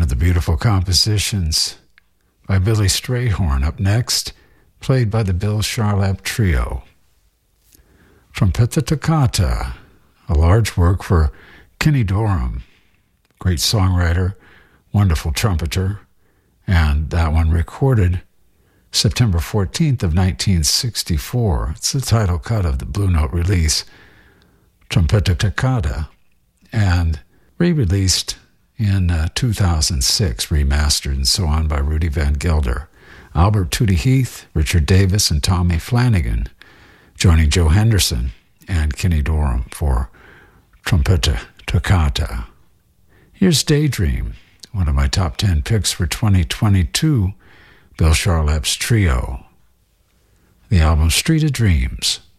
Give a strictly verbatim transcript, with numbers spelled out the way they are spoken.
One of the beautiful compositions by Billy Strayhorn up next, played by the Bill Charlap Trio. Trompetta Toccata, a large work for Kenny Dorham, great songwriter, wonderful trumpeter, and that one recorded September fourteenth of nineteen sixty-four. It's the title cut of the Blue Note release, Trompetta Toccata, and re-released in uh, two thousand six, remastered and so on by Rudy Van Gelder. Albert Tootie Heath, Richard Davis, and Tommy Flanagan, joining Joe Henderson and Kenny Dorham for Trompetta Toccata. Here's Daydream, one of my top ten picks for twenty twenty-two, Bill Charlap's Trio. The album Street of Dreams.